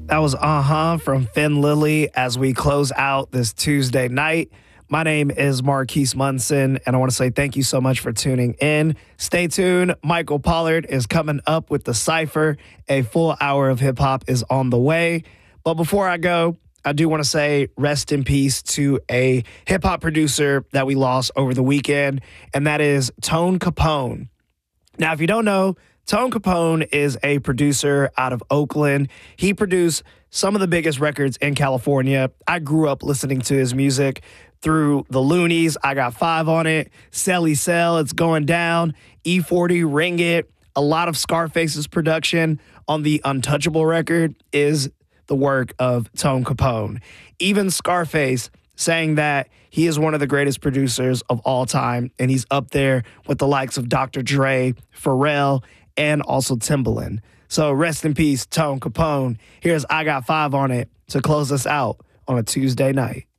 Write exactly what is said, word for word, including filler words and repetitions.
That was Uh-huh from Finn Lily as we close out this Tuesday night. My name is Marquise Munson, and I want to say thank you so much for tuning in. Stay tuned. Michael Pollard is coming up with The Cypher. A full hour of hip-hop is on the way. But before I go, I do want to say rest in peace to a hip-hop producer that we lost over the weekend, and that is Tone Capone. Now, if you don't know, Tone Capone is a producer out of Oakland. He produced some of the biggest records in California. I grew up listening to his music through the Loonies. I Got Five on it. Selly Sell, It's Going Down. E forty, Ring It. A lot of Scarface's production on the Untouchable record is the work of Tone Capone. Even Scarface saying that he is one of the greatest producers of all time, and he's up there with the likes of Doctor Dre, Pharrell, and also Timbaland. So rest in peace, Tone Capone. Here's I Got Five on it to close us out on a Tuesday night.